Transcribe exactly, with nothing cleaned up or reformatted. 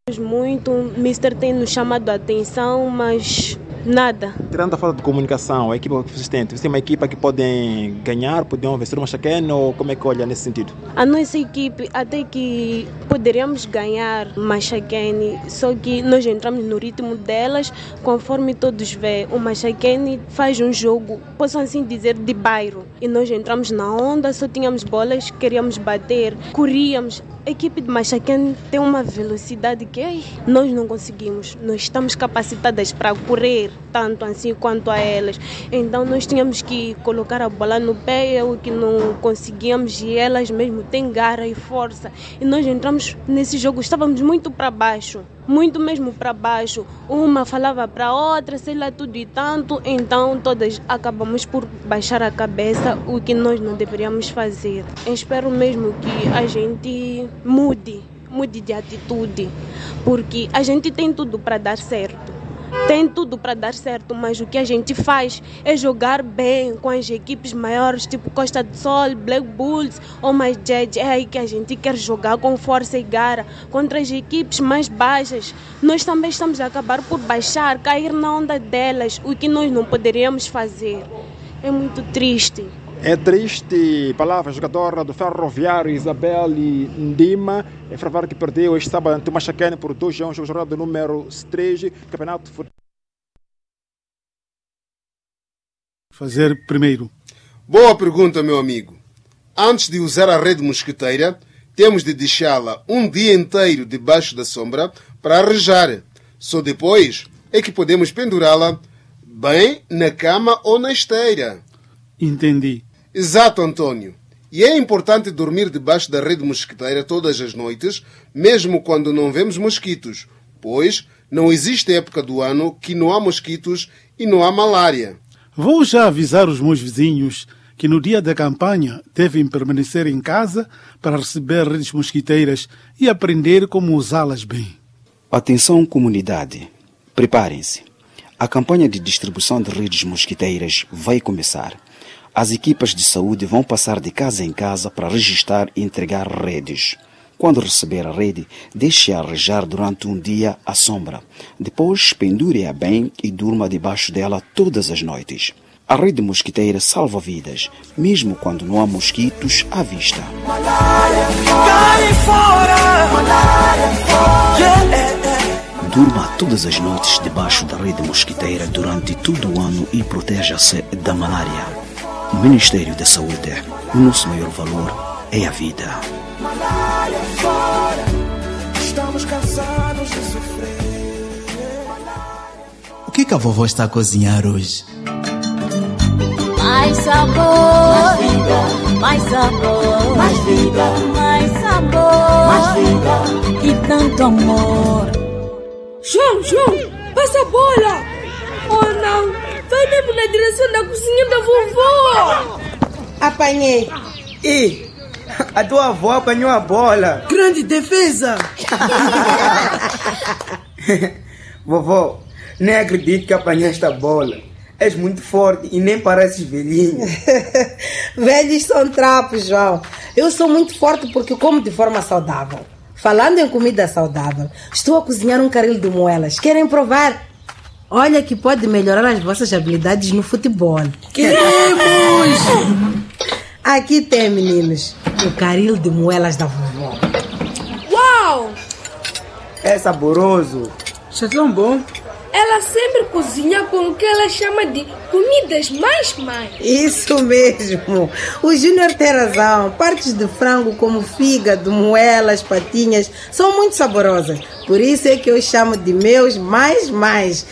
Muito, o mister tem nos chamado a atenção, mas nada. Tirando a falta de comunicação, a equipa que vocês têm, vocês têm uma equipa que podem ganhar, podem vencer o Machacane, ou como é que olha nesse sentido? A nossa equipe até que poderíamos ganhar Machacane, só que nós entramos no ritmo delas, conforme todos veem. O Machacane faz um jogo, posso assim dizer, de bairro, e nós entramos na onda, só tínhamos bolas, queríamos bater, corríamos. A equipe de Machacane tem uma velocidade que ai, nós não conseguimos. Nós estamos capacitadas para correr tanto assim quanto a elas. Então nós tínhamos que colocar a bola no pé, o que não conseguíamos, e elas mesmo têm garra e força. E nós entramos nesse jogo, estávamos muito para baixo, muito mesmo para baixo. Uma falava para a outra, sei lá tudo e tanto. Então todas acabamos por baixar a cabeça, o que nós não deveríamos fazer. Eu espero mesmo que a gente mude, mude de atitude, porque a gente tem tudo para dar certo. Tem tudo para dar certo, mas o que a gente faz é jogar bem com as equipes maiores, tipo Costa do Sol, Black Bulls ou mais Judge. É aí que a gente quer jogar com força e garra. Contra as equipes mais baixas, nós também estamos a acabar por baixar, cair na onda delas, o que nós não poderíamos fazer. É muito triste. É triste, palavra jogadora do Ferroviário Isabelle Ndima. É Ferroviário que perdeu este sábado ante o Machacane por dois a um, jogo jornada número três, campeonato. Fazer primeiro. Boa pergunta, meu amigo. Antes de usar a rede mosquiteira, temos de deixá-la um dia inteiro debaixo da sombra para arejar. Só depois é que podemos pendurá-la bem na cama ou na esteira. Entendi. Exato, Antônio. E é importante dormir debaixo da rede mosquiteira todas as noites, mesmo quando não vemos mosquitos, pois não existe época do ano que não há mosquitos e não há malária. Vou já avisar os meus vizinhos que no dia da campanha devem permanecer em casa para receber redes mosquiteiras e aprender como usá-las bem. Atenção, comunidade. Preparem-se. A campanha de distribuição de redes mosquiteiras vai começar. As equipas de saúde vão passar de casa em casa para registrar e entregar redes. Quando receber a rede, deixe-a arejar durante um dia à sombra. Depois, pendure-a bem e durma debaixo dela todas as noites. A rede mosquiteira salva vidas, mesmo quando não há mosquitos à vista. Durma todas as noites debaixo da rede mosquiteira durante todo o ano e proteja-se da malária. Ministério da Saúde, o nosso maior valor é a vida. Estamos cansados de sofrer. O que, que a vovó está a cozinhar hoje? Mais sabor, mais vida, mais sabor, mais vida, mais sabor, mais vida e tanto amor. João, João, passa a bola! Oh não! Vai mesmo na direção da cozinha da vovó! Apanhei. E a tua avó apanhou a bola. Grande defesa! Vovó, nem acredito que apanhaste a bola. És muito forte e nem pareces velhinho. Velhos são trapos, João. Eu sou muito forte porque como de forma saudável. Falando em comida saudável, estou a cozinhar um caril de moelas. Querem provar? Olha que pode melhorar as vossas habilidades no futebol. Queremos! Aqui tem, meninos, o caril de moelas da vovó. Uau! É saboroso. Isso é tão bom. Ela sempre cozinha com o que ela chama de comidas mais mais. Isso mesmo. O Júnior tem razão. Partes de frango como fígado, moelas, patinhas são muito saborosas. Por isso é que eu chamo de meus mais mais.